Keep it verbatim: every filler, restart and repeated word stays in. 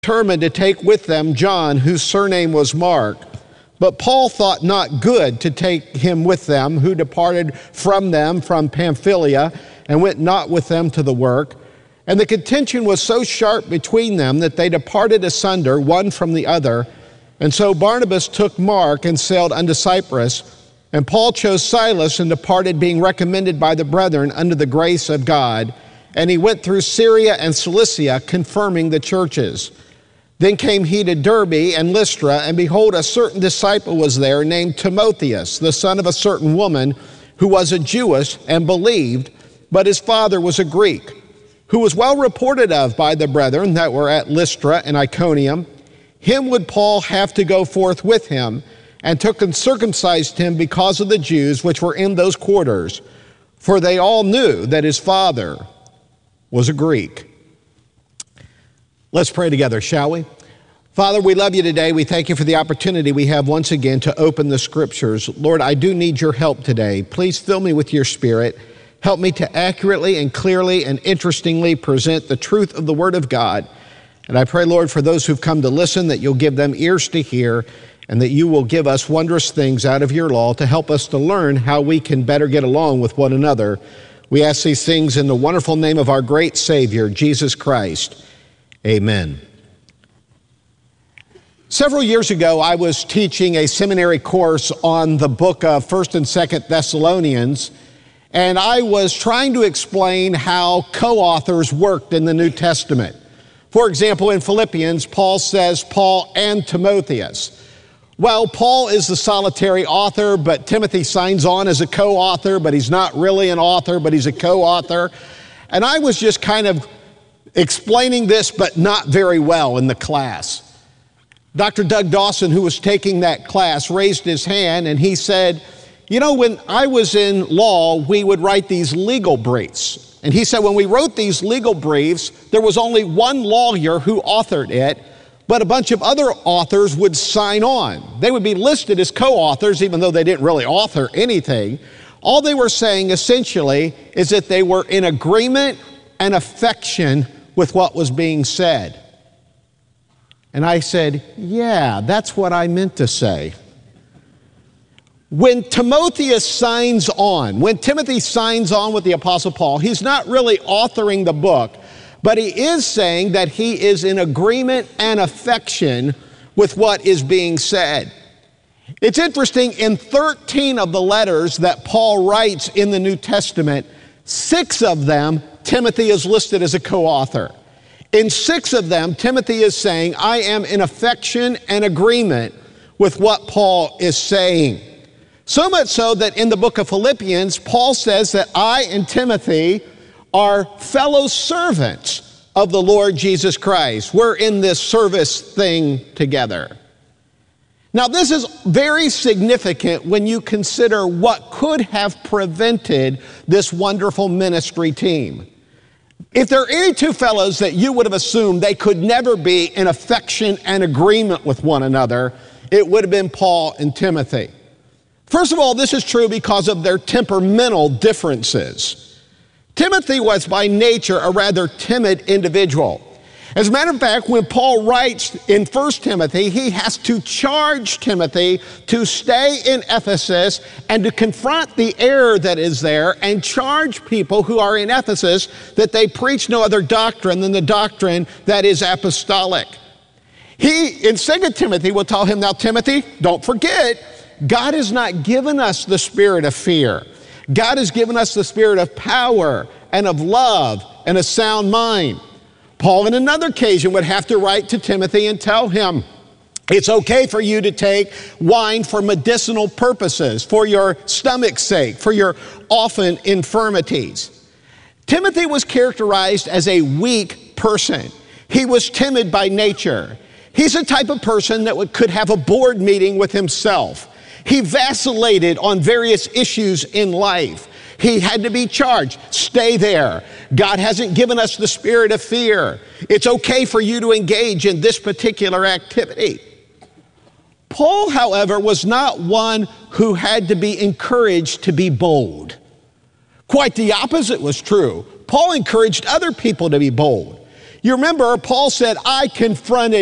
determined to take with them John, whose surname was Mark. But Paul thought not good to take him with them, who departed from them from Pamphylia, and went not with them to the work. And the contention was so sharp between them that they departed asunder, one from the other. And so Barnabas took Mark and sailed unto Cyprus. And Paul chose Silas and departed, being recommended by the brethren unto the grace of God. And he went through Syria and Cilicia, confirming the churches. Then came he to Derbe and Lystra, and behold, a certain disciple was there named Timotheus, the son of a certain woman, who was a Jewess and believed, but his father was a Greek, who was well reported of by the brethren that were at Lystra and Iconium. Him would Paul have to go forth with him, and took and circumcised him because of the Jews which were in those quarters, for they all knew that his father was a Greek. Let's pray together, shall we? Father, we love you today. We thank you for the opportunity we have once again to open the Scriptures. Lord, I do need your help today. Please fill me with your Spirit. Help me to accurately and clearly and interestingly present the truth of the Word of God. And I pray, Lord, for those who've come to listen, that you'll give them ears to hear, and that you will give us wondrous things out of your law to help us to learn how we can better get along with one another. We ask these things in the wonderful name of our great Savior, Jesus Christ. Amen. Several years ago, I was teaching a seminary course on the book of First and Second Thessalonians, and I was trying to explain how co-authors worked in the New Testament. For example, in Philippians, Paul says, Paul and Timotheus. Well, Paul is the solitary author, but Timothy signs on as a co-author, but he's not really an author, but he's a co-author. And I was just kind of explaining this, but not very well in the class. Doctor Doug Dawson, who was taking that class, raised his hand and he said, you know, when I was in law, we would write these legal briefs. And he said, when we wrote these legal briefs, there was only one lawyer who authored it, but a bunch of other authors would sign on. They would be listed as co-authors, even though they didn't really author anything. All they were saying essentially is that they were in agreement and affection with what was being said. And I said, yeah, that's what I meant to say. When Timotheus signs on, when Timothy signs on with the Apostle Paul, he's not really authoring the book, but he is saying that he is in agreement and affection with what is being said. It's interesting, in thirteen of the letters that Paul writes in the New Testament, six of them, Timothy is listed as a co-author. In six of them, Timothy is saying, I am in affection and agreement with what Paul is saying. So much so that in the book of Philippians, Paul says that I and Timothy are fellow servants of the Lord Jesus Christ. We're in this service thing together. Now, this is very significant when you consider what could have prevented this wonderful ministry team. If there are any two fellows that you would have assumed they could never be in affection and agreement with one another, it would have been Paul and Timothy. First of all, this is true because of their temperamental differences. Timothy was by nature a rather timid individual. As a matter of fact, when Paul writes in First Timothy, he has to charge Timothy to stay in Ephesus and to confront the error that is there and charge people who are in Ephesus that they preach no other doctrine than the doctrine that is apostolic. He, in Second Timothy, will tell him, now Timothy, don't forget, God has not given us the spirit of fear. God has given us the spirit of power and of love and a sound mind. Paul, on another occasion, would have to write to Timothy and tell him, it's okay for you to take wine for medicinal purposes, for your stomach's sake, for your often infirmities. Timothy was characterized as a weak person. He was timid by nature. He's the type of person that would, could have a board meeting with himself. He vacillated on various issues in life. He had to be charged. Stay there. God hasn't given us the spirit of fear. It's okay for you to engage in this particular activity. Paul, however, was not one who had to be encouraged to be bold. Quite the opposite was true. Paul encouraged other people to be bold. You remember, Paul said, I confronted